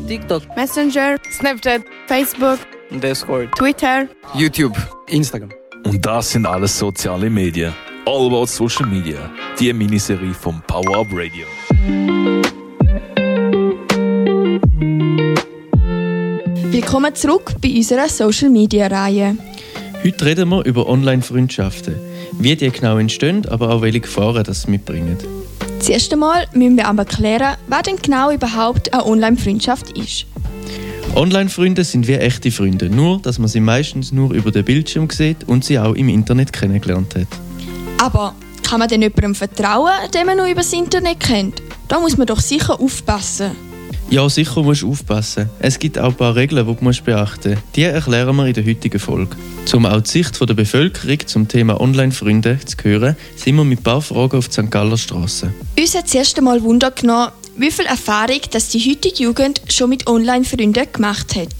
TikTok, Messenger, Snapchat, Facebook, Discord, Twitter, YouTube, Instagram. Und das sind alles soziale Medien. All about Social Media. Die Miniserie vom Power Up Radio. Willkommen zurück bei unserer Social Media Reihe. Heute reden wir über Online-Freundschaften. Wie die genau entstehen, aber auch welche Gefahren das mitbringen. Zuerst einmal müssen wir aber klären, was denn genau überhaupt eine Online-Freundschaft ist. Online-Freunde sind wie echte Freunde, nur dass man sie meistens nur über den Bildschirm sieht und sie auch im Internet kennengelernt hat. Aber kann man denn jemandem vertrauen, den man nur über das Internet kennt? Da muss man doch sicher aufpassen. Ja, sicher musst du aufpassen. Es gibt auch ein paar Regeln, die du beachten musst. Die erklären wir in der heutigen Folge. Um auch die Sicht der Bevölkerung zum Thema Online-Freunde zu hören, sind wir mit ein paar Fragen auf die St. Galler Strasse. Uns hat zuerst einmal Wunder genommen, wie viel Erfahrung das die heutige Jugend schon mit Online-Freunden gemacht hat.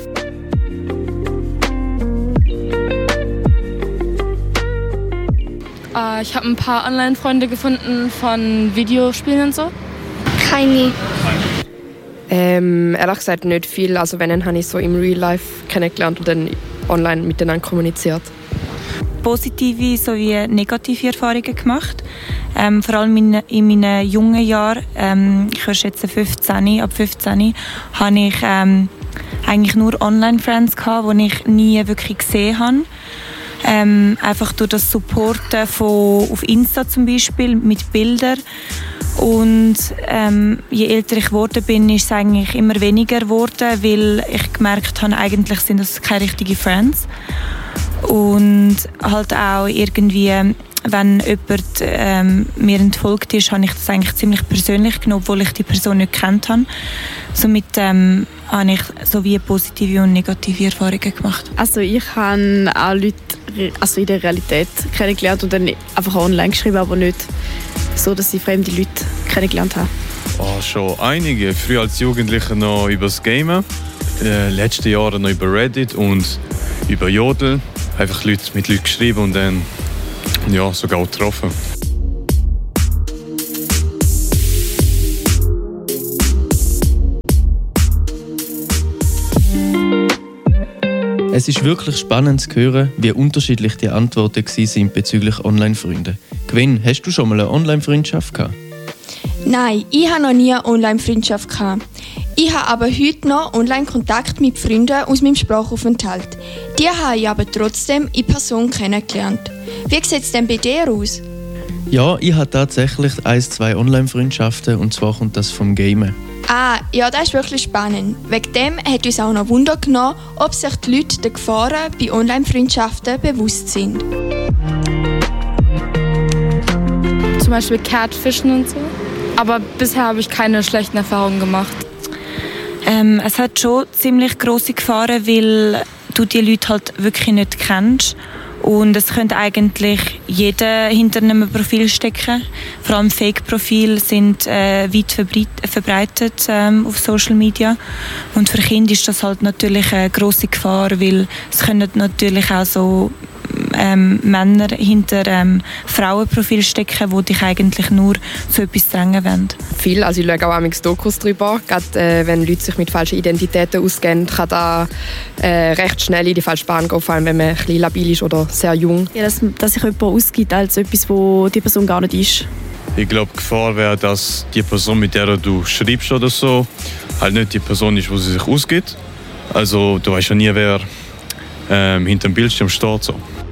Ich habe ein paar Online-Freunde gefunden von Videospielen und so. keine. Ehrlich gesagt nicht viel. Also wenn, habe ich so im Real Life kennengelernt und dann online miteinander kommuniziert. Positive sowie negative Erfahrungen gemacht. Vor allem in meinen jungen Jahren, ich war jetzt 15, ab 15, hatte ich eigentlich nur Online-Friends, die ich nie wirklich gesehen habe. Einfach durch das Supporten auf Insta zum Beispiel mit Bildern. Und je älter ich geworden bin, ist es eigentlich immer weniger geworden, weil ich gemerkt habe, eigentlich sind das keine richtigen Friends. Und halt auch irgendwie, wenn jemand mir entfolgt ist, habe ich das eigentlich ziemlich persönlich genommen, obwohl ich die Person nicht gekannt habe. Somit habe ich sowie positive und negative Erfahrungen gemacht. Also ich habe auch Leute in der Realität kennengelernt und dann einfach online geschrieben, aber nicht so, dass ich fremde Leute kennengelernt habe. Oh, schon einige. Früher als Jugendlicher noch über das Gamen, letzten Jahre noch über Reddit und über Jodel. Einfach mit Leuten geschrieben und dann sogar auch getroffen. Es ist wirklich spannend zu hören, wie unterschiedlich die Antworten waren bezüglich Online-Freunde. Gwen, hast du schon mal eine Online-Freundschaft gehabt? Nein, ich habe noch nie eine Online-Freundschaft gehabt. Ich habe aber heute noch Online-Kontakt mit Freunden aus meinem Sprachaufenthalt. Die habe ich aber trotzdem in Person kennengelernt. Wie sieht es denn bei dir aus? Ja, ich habe tatsächlich 1-2 Online-Freundschaften und zwar kommt das vom Gamen. Ah, ja, das ist wirklich spannend. Wegen dem hat uns auch noch Wunder genommen, ob sich die Leute der Gefahren bei Online-Freundschaften bewusst sind. Zum Beispiel Catfischen und so. Aber bisher habe ich keine schlechten Erfahrungen gemacht. Es hat schon ziemlich grosse Gefahren, weil du die Leute halt wirklich nicht kennst. Und es könnte eigentlich jeder hinter einem Profil stecken. Vor allem Fake-Profile sind weit verbreitet auf Social Media. Und für Kinder ist das halt natürlich eine grosse Gefahr, weil es können natürlich auch so Männer hinter Frauenprofil stecken, die dich eigentlich nur zu etwas drängen wollen. Viel, also ich schaue auch manchmal Dokus drüber. Gerade wenn Leute sich mit falschen Identitäten ausgeben, kann da recht schnell in die falsche Bahn gehen, vor allem wenn man ein bisschen labil ist oder sehr jung. Ja, dass sich jemand ausgibt als etwas, wo die Person gar nicht ist. Ich glaube, die Gefahr wäre, dass die Person, mit der du schreibst oder so, halt nicht die Person ist, die sie sich ausgibt. Also du weißt ja nie, wer hinter dem Bildschirm steht. So.